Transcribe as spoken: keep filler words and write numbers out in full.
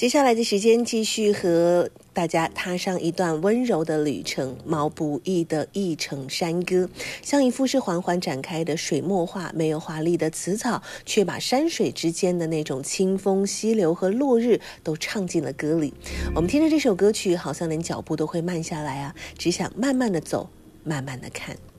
接下来的时间继续和大家踏上一段温柔的旅程，毛不易的《一程山歌》，像一幅是缓缓展开的水墨画，没有华丽的词草，却把山水之间的那种清风溪流和落日都唱进了歌里。我们听着这首歌曲，好像连脚步都会慢下来啊，只想慢慢的走，慢慢的看。